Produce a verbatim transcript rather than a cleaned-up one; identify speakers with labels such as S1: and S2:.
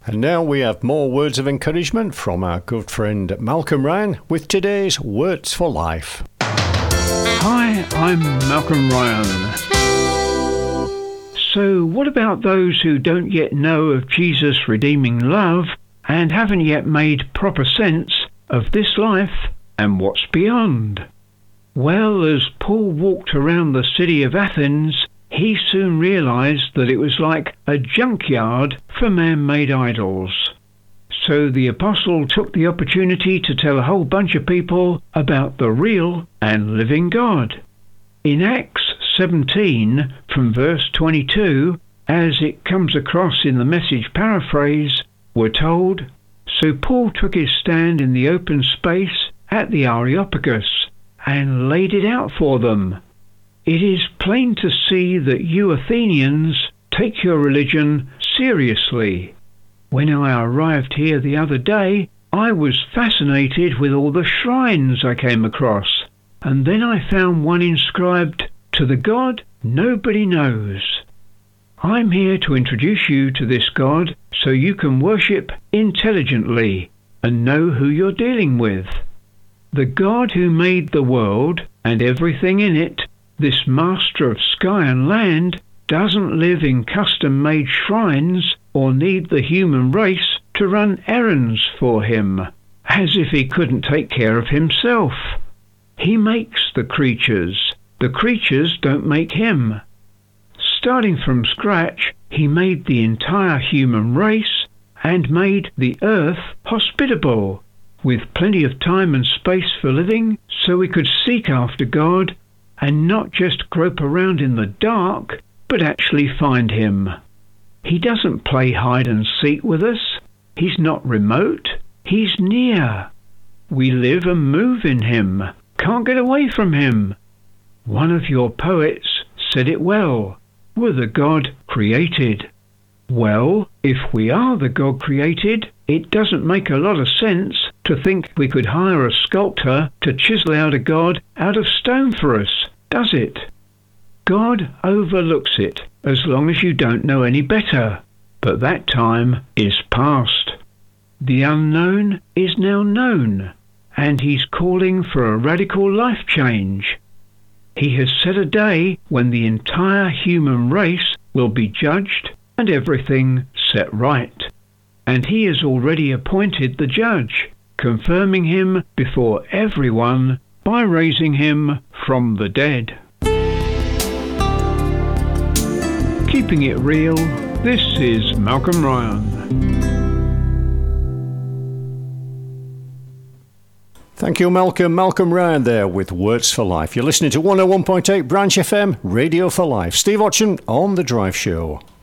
S1: And now we have more words of encouragement from our good friend Malcolm Ryan with today's Words for Life.
S2: Hi, I'm Malcolm Ryan. So what about those who don't yet know of Jesus' redeeming love and haven't yet made proper sense of this life and what's beyond? Well, as Paul walked around the city of Athens, he soon realized that it was like a junkyard for man-made idols. So the apostle took the opportunity to tell a whole bunch of people about the real and living God. In Acts seventeen, from verse twenty-two, as it comes across in the Message paraphrase, we're told, "So Paul took his stand in the open space at the Areopagus and laid it out for them. It is plain to see that you Athenians take your religion seriously. When I arrived here the other day, I was fascinated with all the shrines I came across, and then I found one inscribed, 'To the God nobody knows.' I'm here to introduce you to this God so you can worship intelligently and know who you're dealing with. The God who made the world and everything in it, this master of sky and land, doesn't live in custom-made shrines or need the human race to run errands for him, as if he couldn't take care of himself. He makes the creatures. The creatures don't make him. Starting from scratch, he made the entire human race and made the earth hospitable, with plenty of time and space for living, so we could seek after God and not just grope around in the dark, but actually find him. He doesn't play hide and seek with us. He's not remote. He's near. We live and move in him. Can't get away from him. One of your poets said it well. We're the God created. Well, if we are the God created, it doesn't make a lot of sense to think we could hire a sculptor to chisel out a God out of stone for us, does it? God overlooks it, as long as you don't know any better. But that time is past. The unknown is now known, and he's calling for a radical life change. He has set a day when the entire human race will be judged and everything set right. And he has already appointed the judge, confirming him before everyone by raising him from the dead. Keeping it real, this is Malcolm Ryan.
S1: Thank you, Malcolm. Malcolm Ryan there with Words for Life. You're listening to one oh one point eight Branch F M, Radio for Life. Steve Otchen on The Drive Show.